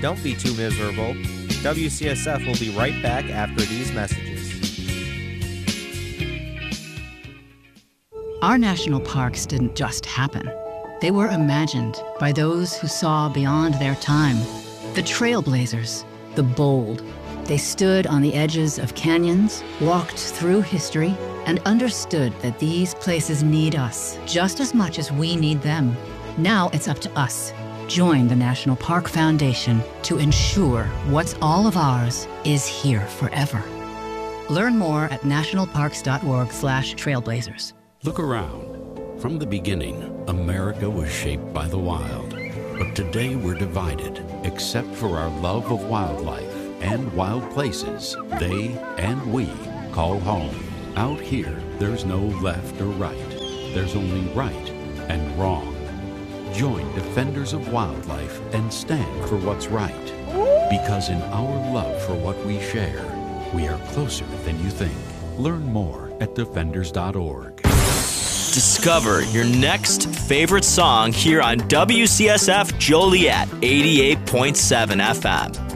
Don't be too miserable. WCSF will be right back after these messages. Our national parks didn't just happen. They were imagined by those who saw beyond their time. The trailblazers, the bold. They stood on the edges of canyons, walked through history, and understood that these places need us just as much as we need them. Now it's up to us. Join the National Park Foundation to ensure what's all of ours is here forever. Learn more at nationalparks.org/trailblazers. Look around. From the beginning, America was shaped by the wild. But today we're divided, except for our love of wildlife and wild places they and we call home. Out here, there's no left or right. There's only right and wrong. Join Defenders of Wildlife and stand for what's right. Because in our love for what we share, we are closer than you think. Learn more at defenders.org. Discover your next favorite song here on WCSF Joliet 88.7 FM.